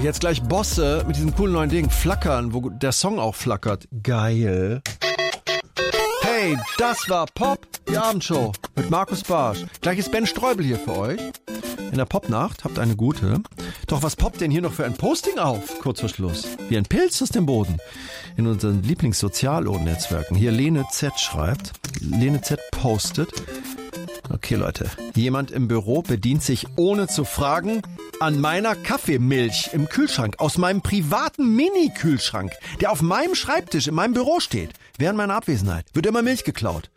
jetzt gleich Bosse mit diesem coolen neuen Ding. Flackern, wo der Song auch flackert. Geil. Hey, das war Pop, die Abendshow mit Markus Barsch. Gleich ist Ben Streubel hier für euch. In der Popnacht, habt eine gute. Doch was poppt denn hier noch für ein Posting auf? Kurz vor Schluss. Wie ein Pilz aus dem Boden. In unseren Lieblings-Sozialnetzwerken. Hier Lene Z schreibt. Lene Z postet. Okay, Leute. Jemand im Büro bedient sich ohne zu fragen an meiner Kaffeemilch im Kühlschrank aus meinem privaten Mini-Kühlschrank, der auf meinem Schreibtisch in meinem Büro steht. Während meiner Abwesenheit wird immer Milch geklaut.